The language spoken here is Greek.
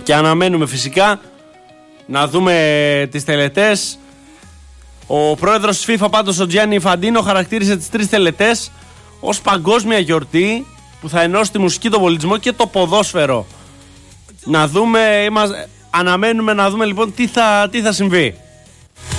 Και αναμένουμε φυσικά να δούμε τις τελετές. Ο πρόεδρος της FIFA πάντως, ο Τζιάννι Ινφαντίνο, χαρακτήρισε τις 3 τελετές ως παγκόσμια γιορτή που θα ενώσει τη μουσική, τον πολιτισμό και το ποδόσφαιρο. Να δούμε, αναμένουμε να δούμε λοιπόν τι θα συμβεί.